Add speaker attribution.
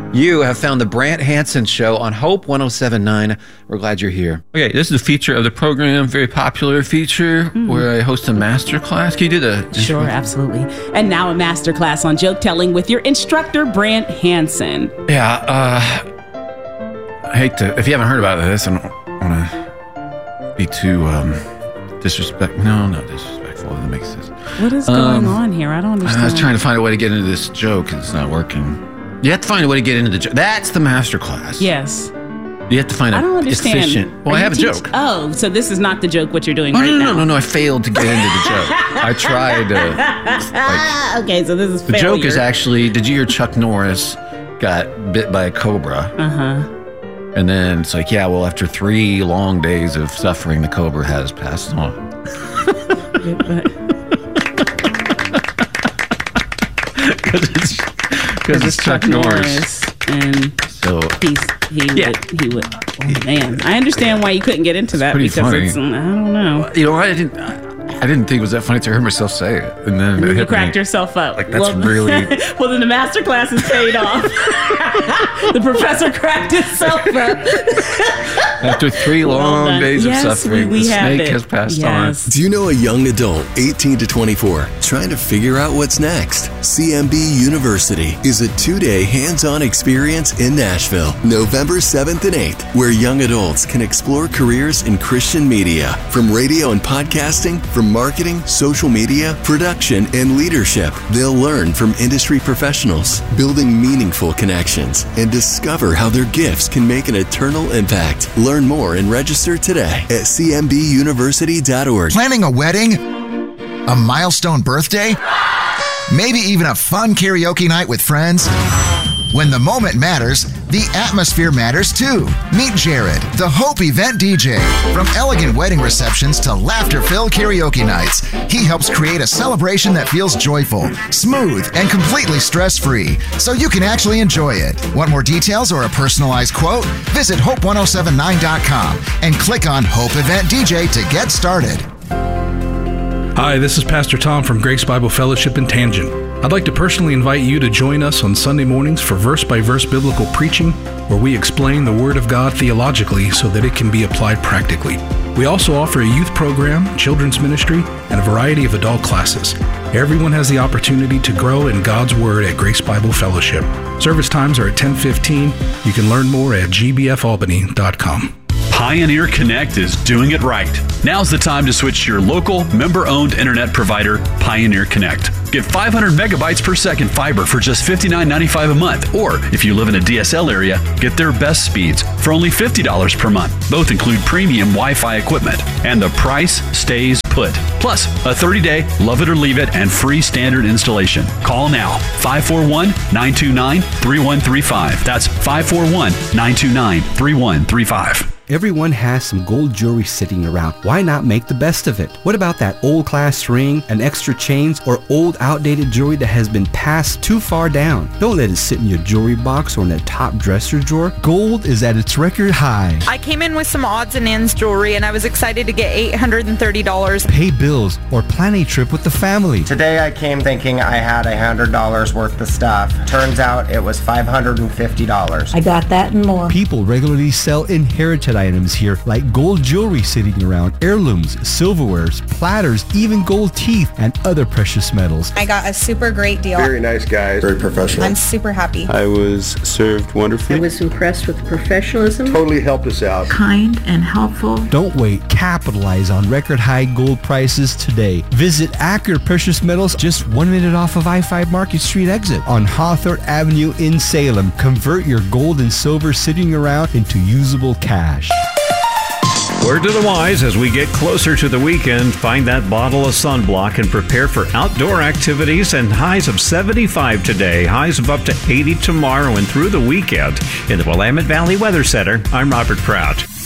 Speaker 1: You have found the Brant Hansen Show on Hope 107.9. We're glad you're here. Okay, this is a feature of the program, very popular feature, where I host a masterclass. Can you do the...
Speaker 2: Sure, absolutely. And now a masterclass on joke telling with your instructor, Brant Hansen.
Speaker 1: Yeah, I hate to... If you haven't heard about this, I don't want to be too disrespectful. No, not disrespectful. That makes sense.
Speaker 2: What is going on here? I don't understand.
Speaker 1: I was trying to find a way to get into this joke, and it's not working. You have to find a way to get into the joke. That's the masterclass.
Speaker 2: Yes.
Speaker 1: You have to find
Speaker 2: I don't understand.
Speaker 1: Efficient... Well, I have a joke.
Speaker 2: Oh, so this is not the joke what you're doing right now.
Speaker 1: No. I failed to get into the joke. I tried
Speaker 2: okay, so this is
Speaker 1: the
Speaker 2: failure.
Speaker 1: joke is actually, did you hear Chuck Norris got bit by a cobra?
Speaker 2: Uh-huh.
Speaker 1: And then it's like, yeah, well, after 3 long days of suffering, the cobra has passed on. Because it's Chuck Norris.
Speaker 2: And so he would. Oh, man, I understand why you couldn't get into that because
Speaker 1: funny.
Speaker 2: It's, I don't know.
Speaker 1: You know, I didn't think it was that funny until I heard myself say it, and then
Speaker 2: you cracked yourself up.
Speaker 1: Like that's really.
Speaker 2: Well, then the master class is paid off. The professor cracked himself up.
Speaker 1: After 3 long days of suffering, the snake has passed on.
Speaker 3: Do you know a young adult, 18 to 24, trying to figure out what's next? CMB University is a 2-day hands-on experience in Nashville, November 7th and 8th, where young adults can explore careers in Christian media, from radio and podcasting, from marketing, social media, production, and leadership. They'll learn from industry professionals, building meaningful connections, and discover how their gifts can make an eternal impact. Learn more and register today at cmbuniversity.org.
Speaker 4: Planning a wedding? A milestone birthday? Maybe even a fun karaoke night with friends? When the moment matters, the atmosphere matters too. Meet Jared, the Hope event DJ. From elegant wedding receptions to laughter-filled karaoke nights, he helps create a celebration that feels joyful, smooth, and completely stress-free, so you can actually enjoy it. Want more details or a personalized quote? Visit Hope1079.com and click on Hope Event DJ to get started.
Speaker 5: Hi, this is Pastor Tom from Grace Bible Fellowship in Tangent. I'd like to personally invite you to join us on Sunday mornings for verse-by-verse biblical preaching, where we explain the Word of God theologically so that it can be applied practically. We also offer a youth program, children's ministry, and a variety of adult classes. Everyone has the opportunity to grow in God's Word at Grace Bible Fellowship. Service times are at 10:15. You can learn more at gbfalbany.com.
Speaker 6: Pioneer Connect is doing it right. Now's the time to switch to your local, member-owned internet provider, Pioneer Connect. Get 500 megabytes per second fiber for just $59.95 a month. Or, if you live in a DSL area, get their best speeds for only $50 per month. Both include premium Wi-Fi equipment. And the price stays put. Plus, a 30-day, love it or leave it, and free standard installation. Call now, 541-929-3135. That's 541-929-3135.
Speaker 7: Everyone has some gold jewelry sitting around. Why not make the best of it? What about that old class ring, an extra chains, or old outdated jewelry that has been passed too far down? Don't let it sit in your jewelry box or in a top dresser drawer. Gold is at its record high.
Speaker 8: I came in with some odds and ends jewelry and I was excited to get $830.
Speaker 7: Pay bills or plan a trip with the family.
Speaker 9: Today I came thinking I had $100 worth of stuff. Turns out it was $550.
Speaker 10: I got that and more.
Speaker 7: People regularly sell inherited items here, like gold jewelry sitting around, heirlooms, silverwares, platters, even gold teeth, and other precious metals.
Speaker 8: I got a super great deal.
Speaker 11: Very nice guys. Very professional.
Speaker 8: I'm super happy.
Speaker 11: I was served wonderfully.
Speaker 10: I was impressed with the professionalism.
Speaker 11: Totally helped us out.
Speaker 10: Kind and helpful.
Speaker 7: Don't wait. Capitalize on record high gold prices today. Visit Acker Precious Metals, just 1 minute off of I-5 Market Street exit on Hawthorne Avenue in Salem. Convert your gold and silver sitting around into usable cash.
Speaker 12: Word to the wise, as we get closer to the weekend, find that bottle of sunblock and prepare for outdoor activities and highs of 75 today, highs of up to 80 tomorrow and through the weekend. In the Willamette Valley Weather Center, I'm Robert Prout.